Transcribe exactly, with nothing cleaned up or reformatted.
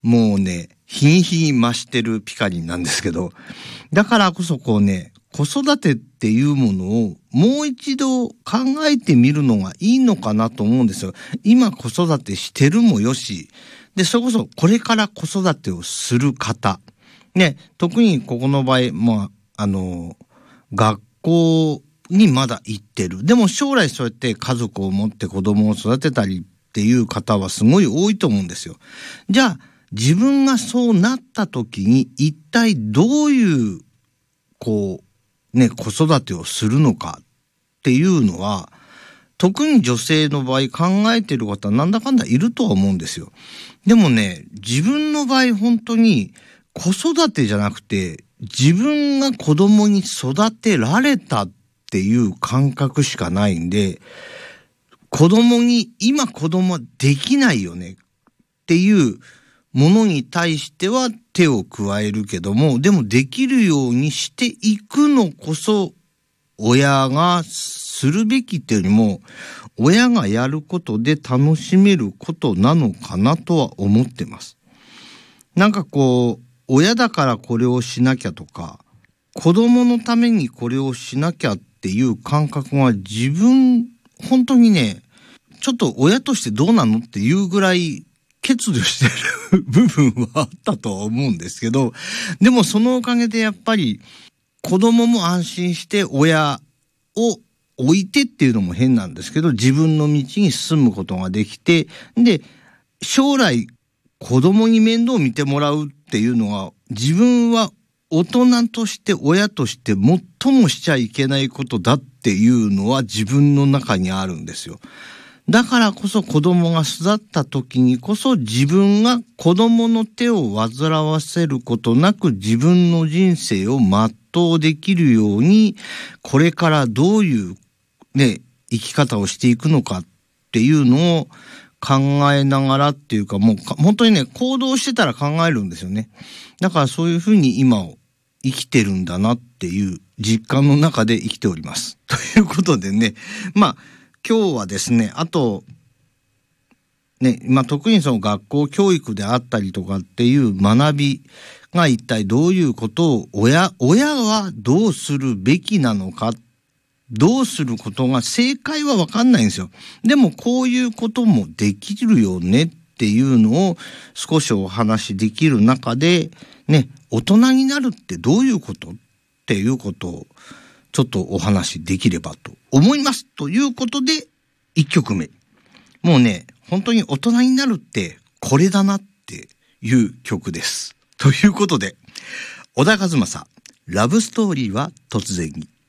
もうね、日に日に増してるピカリンなんですけど、だからこそこうね、子育てっていうものをもう一度考えてみるのがいいのかなと思うんですよ。今子育てしてるもよし、で、それこそこれから子育てをする方、ね、特にここの場合、まあ、あの、学校にまだ行ってる。でも将来そうやって家族を持って子供を育てたりっていう方はすごい多いと思うんですよ。じゃあ、自分がそうなった時に一体どういう、こう、ね、子育てをするのかっていうのは、特に女性の場合考えてる方なんだかんだいるとは思うんですよ。でもね、自分の場合本当に子育てじゃなくて、自分が子供に育てられたっていう感覚しかないんで、子供に、今子供はできないよねっていうものに対しては手を加えるけども、でもできるようにしていくのこそ親がするべきっていうよりも、親がやることで楽しめることなのかなとは思ってます。なんかこう、親だからこれをしなきゃとか、子供のためにこれをしなきゃっていう感覚が自分、本当にね、ちょっと親としてどうなのっていうぐらい欠如してる部分はあったとは思うんですけど、でもそのおかげでやっぱり子供も安心して親を置いてっていうのも変なんですけど、自分の道に進むことができて、で、将来子供に面倒を見てもらうっていうのは、自分は大人として親として最もしちゃいけないことだっていうのは自分の中にあるんですよ。だからこそ子供が育った時にこそ自分が子供の手を煩わせることなく自分の人生を全うできるように、これからどういうね、生き方をしていくのかっていうのを考えながらっていうか、もう本当にね、行動してたら考えるんですよね。だからそういうふうに今を生きてるんだなっていう実感の中で生きております。ということでね、まあ今日はですね、あとね、まあ特にその学校教育であったりとかっていう学びが一体どういうことを親、親はどうするべきなのか、どうすることが正解はわかんないんですよ。でもこういうこともできるよねっていうのを少しお話しできる中で、ね、大人になるってどういうことっていうことをちょっとお話しできればと思います。ということで、一曲目。もうね、本当に大人になるってこれだなっていう曲です。ということで、小田和正、ラブストーリーは突然に。